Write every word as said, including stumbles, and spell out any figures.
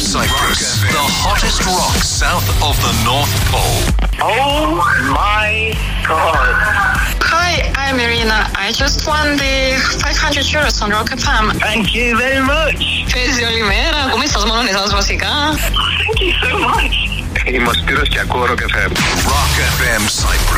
Cyprus, the hottest rock south of the North Pole. Oh my god. Hi, I'm Irina. I just won the five hundred euros on Rock F M. Thank you very much. Παίζει όλη μέρα. Come estás μόνο εσάς βασικά? Thank you so much. Είμαι ο Σπύρος και ακούω Rock εφ εμ. Rock εφ εμ Cyprus.